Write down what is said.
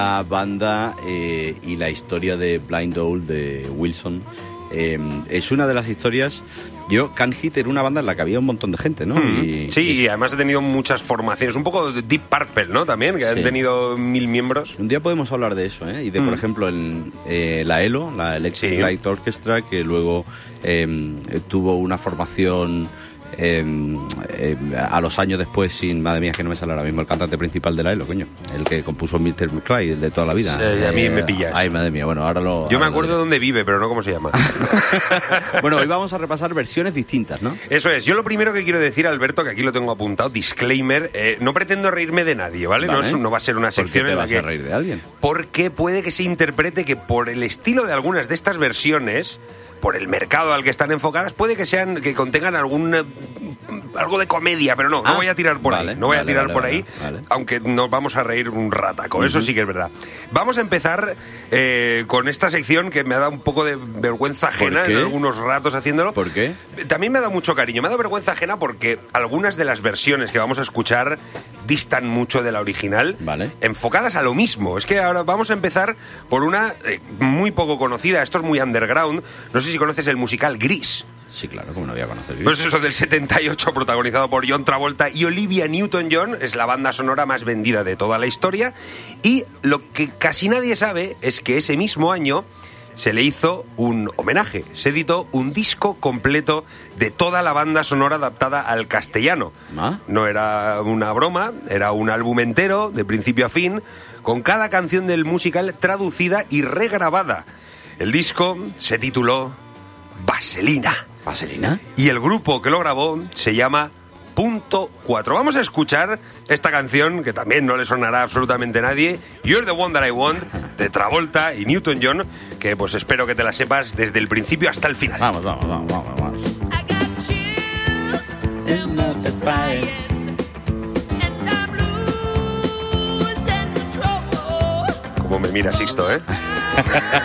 La banda y la historia de Blind Owl de Wilson es una de las historias. Can Hit era una banda en la que había un montón de gente, ¿no? Y además ha tenido muchas formaciones, un poco de Deep Purple, ¿no? También, que han tenido 1000 miembros. Un día podemos hablar de eso, ¿eh? Y de, por ejemplo, la ELO, la Electric Light Orchestra, que luego tuvo una formación a los años después sin, madre mía, que no me sale ahora mismo el cantante principal de la ELO, coño, el que compuso Mr. McFly de toda la vida. Sí, a mí me pillas. Ay, madre mía, bueno, Yo me acuerdo de dónde vive, pero no cómo se llama. Bueno, hoy vamos a repasar versiones distintas, ¿no? Eso es. Yo lo primero que quiero decir, Alberto, que aquí lo tengo apuntado, disclaimer, no pretendo reírme de nadie, ¿vale? No va a ser una sección en la que... ¿Por qué te vas a reír de alguien? Porque puede que se interprete que por el estilo de algunas de estas versiones, por el mercado al que están enfocadas, puede que contengan algo de comedia, pero no voy a tirar por ahí. No voy a tirar por ahí, aunque nos vamos a reír un rataco. Eso sí que es verdad. Vamos a empezar con esta sección que me ha dado un poco de vergüenza ajena en algunos ratos haciéndolo. ¿Por qué? También me ha dado mucho cariño. Me ha dado vergüenza ajena porque algunas de las versiones que vamos a escuchar distan mucho de la original, enfocadas a lo mismo. Es que ahora vamos a empezar por una muy poco conocida. Esto es muy underground. No sé si conoces el musical Gris. Sí, claro, como no voy a conocer Gris. Pues eso, del 78, protagonizado por John Travolta y Olivia Newton-John. Es la banda sonora más vendida de toda la historia. Y lo que casi nadie sabe es que ese mismo año se le hizo un homenaje. Se editó un disco completo de toda la banda sonora adaptada al castellano. No era una broma, era un álbum entero, de principio a fin, con cada canción del musical traducida y regrabada. El disco se tituló Vaselina. ¿Vaselina? Y el grupo que lo grabó se llama Punto 4. Vamos a escuchar esta canción que también no le sonará absolutamente a nadie, You're the One That I Want, de Travolta y Newton-John, que pues espero que te la sepas desde el principio hasta el final. Vamos. Como me mira Sixto, ¿eh?